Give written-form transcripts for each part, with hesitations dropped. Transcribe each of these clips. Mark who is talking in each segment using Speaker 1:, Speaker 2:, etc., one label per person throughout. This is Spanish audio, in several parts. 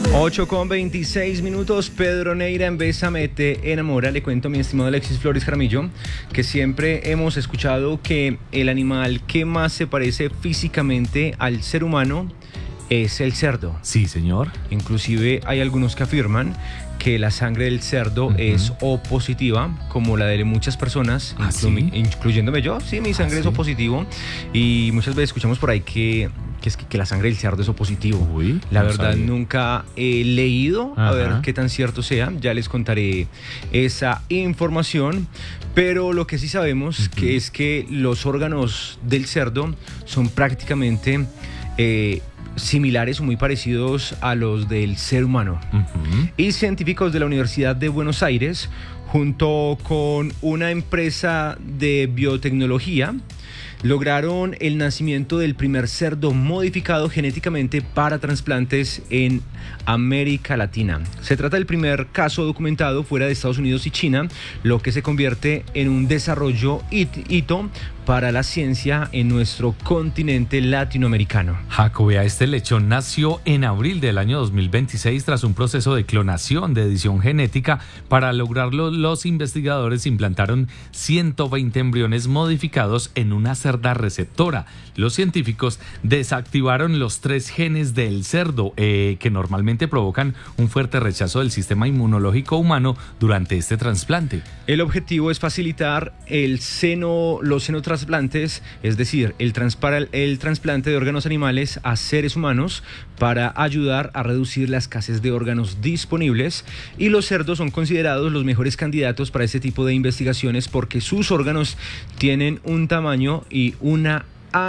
Speaker 1: 8:26. Pedro Neira en Bésame te enamora. Le cuento, mi estimado Alexis Flores Jaramillo, que siempre hemos escuchado que el animal que más se parece físicamente al ser humano es el cerdo.
Speaker 2: Sí, señor.
Speaker 1: Inclusive hay algunos que afirman que la sangre del cerdo es O positiva, como la de muchas personas,
Speaker 2: ¿Sí?
Speaker 1: incluyéndome yo. Sí, mi sangre es O positivo. Y muchas veces escuchamos por ahí que la sangre del cerdo es O positivo.
Speaker 2: Uy,
Speaker 1: la
Speaker 2: no
Speaker 1: verdad
Speaker 2: sabía.
Speaker 1: nunca he leído, a ver qué tan cierto sea. Ya les contaré esa información. Pero lo que sí sabemos que es que los órganos del cerdo son prácticamente similares o muy parecidos a los del ser humano. Y científicos de la Universidad de Buenos Aires, junto con una empresa de biotecnología, lograron el nacimiento del primer cerdo modificado genéticamente para trasplantes en América Latina. Se trata del primer caso documentado fuera de Estados Unidos y China, lo que se convierte en un desarrollo hito para la ciencia en nuestro continente latinoamericano.
Speaker 2: Jacobea, este lechón nació en abril del año 2026 tras un proceso de clonación de edición genética. Para lograrlo, los investigadores implantaron 120 embriones modificados en una cerda receptora. Los científicos desactivaron los 3 genes del cerdo que normalmente provocan un fuerte rechazo del sistema inmunológico humano durante este trasplante.
Speaker 1: El objetivo es facilitar los xenotrasplantes, es decir, el trasplante de órganos animales a seres humanos para ayudar a reducir la escasez de órganos disponibles, y los cerdos son considerados los mejores candidatos para este tipo de investigaciones porque sus órganos tienen un tamaño y una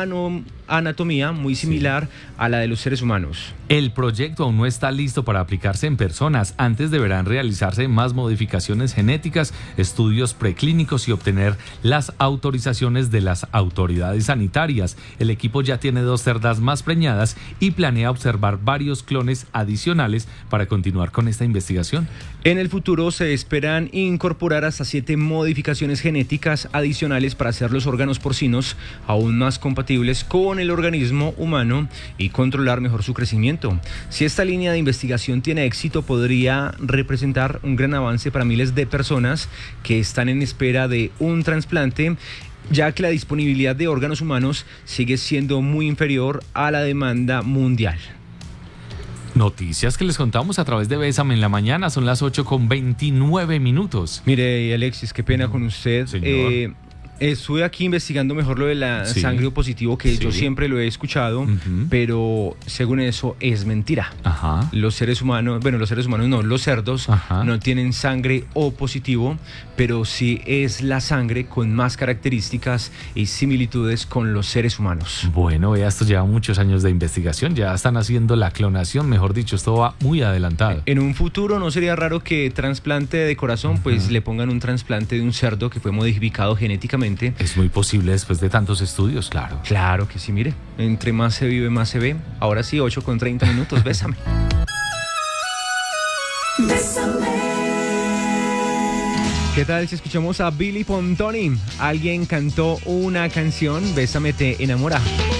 Speaker 1: anatomía muy similar a la de los seres humanos.
Speaker 2: El proyecto aún no está listo para aplicarse en personas. Antes deberán realizarse más modificaciones genéticas, estudios preclínicos y obtener las autorizaciones de las autoridades sanitarias. El equipo ya tiene 2 cerdas más preñadas y planea observar varios clones adicionales para continuar con esta investigación.
Speaker 1: En el futuro se esperan incorporar hasta 7 modificaciones genéticas adicionales para hacer los órganos porcinos aún más compatibles con el organismo humano y controlar mejor su crecimiento. Si esta línea de investigación tiene éxito, podría representar un gran avance para miles de personas que están en espera de un trasplante, ya que la disponibilidad de órganos humanos sigue siendo muy inferior a la demanda mundial.
Speaker 2: Noticias que les contamos a través de Bésame en la mañana. Son las 8:29.
Speaker 1: Mire, Alexis, qué pena con usted.
Speaker 2: Señor.
Speaker 1: Estuve aquí investigando mejor lo de la sangre O positivo, que yo siempre lo he escuchado, pero según eso es mentira. Los seres humanos no, los cerdos no tienen sangre O positivo, pero sí es la sangre con más características y similitudes con los seres humanos.
Speaker 2: Bueno, esto lleva muchos años de investigación, ya están haciendo la clonación, mejor dicho, esto va muy adelantado.
Speaker 1: En un futuro no sería raro que trasplante de corazón, pues le pongan un trasplante de un cerdo que fue modificado genéticamente.
Speaker 2: Es muy posible después de tantos estudios, claro.
Speaker 1: Claro que sí, mire, entre más se vive, más se ve. Ahora sí, 8:30. Bésame.
Speaker 3: Bésame.
Speaker 1: ¿Qué tal si escuchamos a Billy Pontoni? Alguien cantó una canción, Bésame te enamora.